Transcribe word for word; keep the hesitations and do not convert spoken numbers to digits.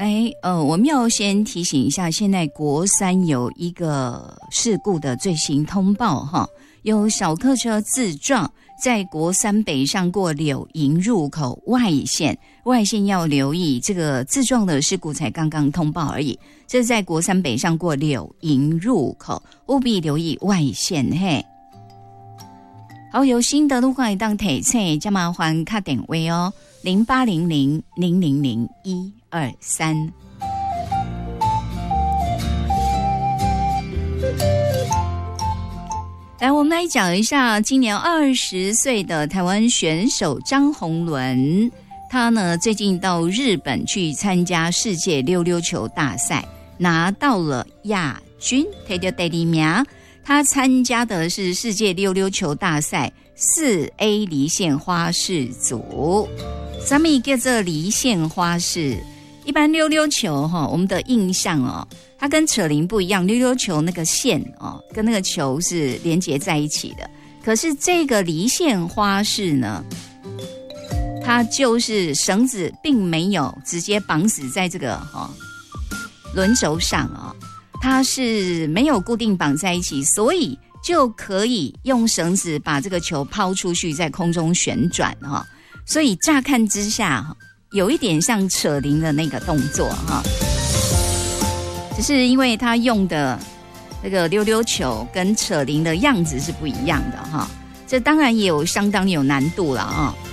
哎，呃，我们要先提醒一下，现在国三有一个事故的最新通报哈，有小客车自撞，在国三北上过柳营入口外线，外线要留意，这个自撞的事故才刚刚通报而已。这是在国三北上过柳营入口，务必留意外线嘿。好，有新的路况当提醒，加麻烦卡点位哦，零八零零零零零一二三。来，我们来讲一下今年二十岁的台湾选手张宏伦，他呢最近到日本去参加世界溜溜球大赛，拿到了亚军，摕到第二名。他参加的是世界溜溜球大赛四 A 离线花式组。什么叫做离线花式？一般溜溜球哈，我们的印象哦，它跟扯铃不一样，溜溜球那个线哦，跟那个球是连接在一起的。可是这个离线花式呢，它就是绳子并没有直接绑死在这个哈、哦、轮轴上哦。它是没有固定绑在一起，所以就可以用绳子把这个球抛出去，在空中旋转哈。所以乍看之下，有一点像扯铃的那个动作哈。只是因为它用的这个溜溜球跟扯铃的样子是不一样的哈，这当然也有相当有难度了啊。